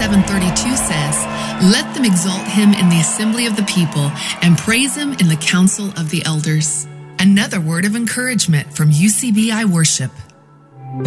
7:32 says, "Let them exalt him in the assembly of the people and praise him in the council of the elders." Another word of encouragement from UCBI Worship.